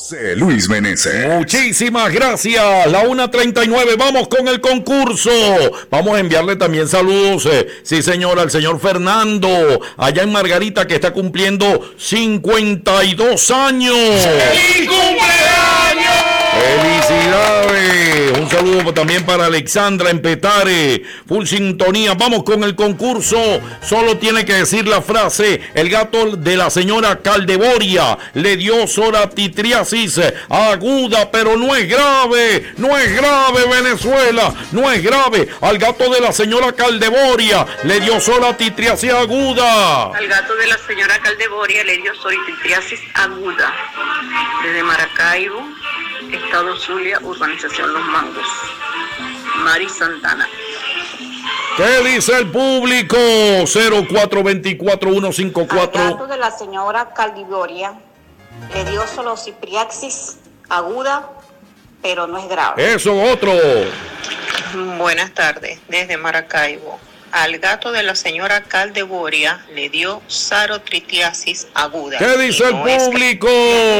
José Luis Meneses. Muchísimas gracias. La 1:39. Vamos con el concurso. Vamos a enviarle también saludos, sí señor, al señor Fernando, allá en Margarita, que está cumpliendo 52 años. ¡Feliz cumpleaños! ¡Felicidades! Un saludo también para Alexandra en Petare. Full sintonía. Vamos con el concurso. Solo tiene que decir la frase: el gato de la señora Caldeboria le dio soratitriasis aguda, pero no es grave. No es grave, Venezuela. No es grave. Al gato de la señora Caldeboria le dio soratitriasis aguda. Al gato de la señora Caldeboria le dio soratitriasis aguda. Desde Maracaibo, Estado Zulia, urbanización Los Mangos. Mari Santana. ¿Qué dice el público? 0424-154. Al gato de la señora Caldeboria le dio solocipriasis aguda, pero no es grave. Eso, otro. Buenas tardes, desde Maracaibo. Al gato de la señora Caldeboria le dio sarotritiasis aguda. ¿Qué dice el público?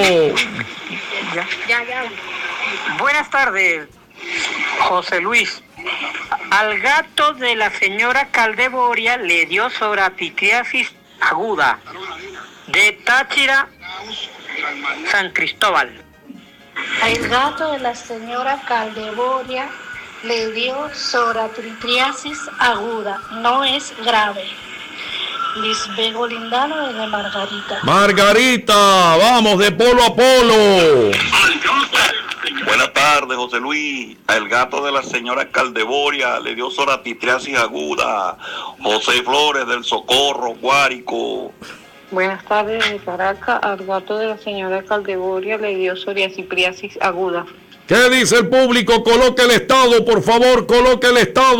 Buenas tardes, José Luis. Al gato de la señora Caldeboria le dio soratitriasis aguda. De Táchira, San Cristóbal. Al gato de la señora Caldeboria le dio soratitriasis aguda, no es grave. Lisbeth Golindano desde Margarita. Margarita, vamos de polo a polo. Buenas tardes, José Luis. El gato de la señora Caldeboria le dio soratitriasis aguda. José Flores del Socorro, Guárico. Buenas tardes, de Caracas. Al gato de la señora Caldeboria le dio psoriasipriasis aguda. ¿Qué dice el público? Coloque el estado, por favor, coloque el estado.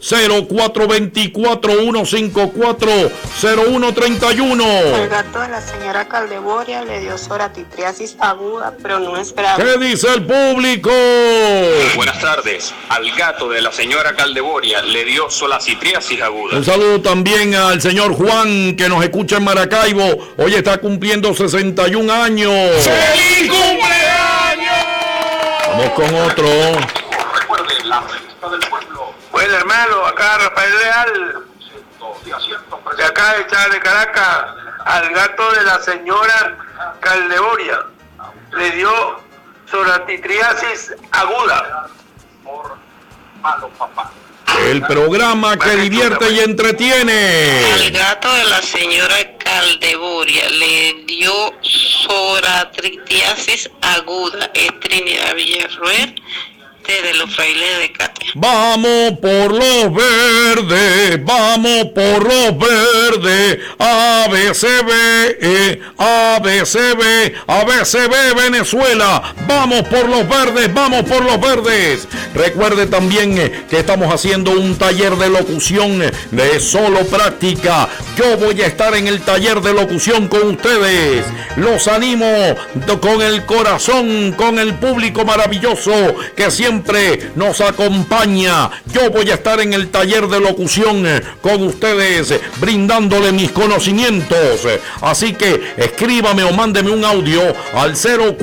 0424-154-0131. Al gato de la señora Caldeboria le dio soratitriasis aguda, pero no es grave. ¿Qué dice el público? Buenas tardes. Al gato de la señora Caldeboria le dio solocitriasis aguda. Un saludo también al señor Juan, que nos escucha en Maracaibo. Hoy está cumpliendo 61 años. ¡Feliz cumpleaños! Vamos con otro. Recuerden la revista del pueblo. Bueno, hermano, acá Rafael Leal, de acá de Caracas. Al gato de la señora Caldeboria le dio soratitriasis aguda. Por malo papá. El programa que divierte y entretiene. Al gato de la señora Caldeboria le dio soratitriasis aguda. Es Trinidad Villarruel, desde los Frailes de Cate. Vamos por los verdes, vamos por los verdes. ABCB, ABCB, ABCB Venezuela. Vamos por los verdes, vamos por los verdes. Recuerde también que estamos haciendo un taller de locución de solo práctica. Yo voy a estar en el taller de locución con ustedes. Los animo con el corazón, con el público maravilloso que siempre nos acompaña. Yo voy a estar en el taller de locución con ustedes, brindándole mis conocimientos. Así que escríbame o mándeme un audio al 04